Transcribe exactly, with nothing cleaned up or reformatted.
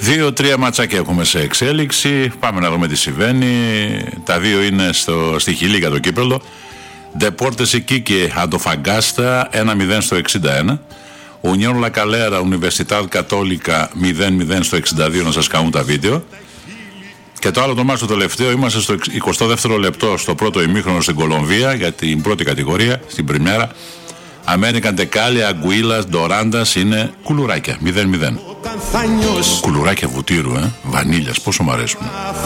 Δύο-τρία ματσάκια έχουμε σε εξέλιξη. Πάμε να δούμε τι συμβαίνει. Τα δύο είναι στο, στη Χιλή για το κύπελλο. Deportes Iquique Antofagasta ένα μηδέν στο εξήντα ένα. Unión La Calera Universidad Católica μηδέν μηδέν στο εξήντα δύο, να σας κάνουν τα βίντεο. Και το άλλο το μάτς το τελευταίο, είμαστε στο εικοστό δεύτερο λεπτό στο πρώτο ημίχρονο στην Κολομβία για την πρώτη κατηγορία, στην Πριμέρα. American Τεκάλια, Αγκουίλας, Ντοράντας είναι κουλουράκια, μηδέν μηδέν. Κουλουράκια βουτύρου, ε, βανίλιας, πόσο μ' αρέσουν.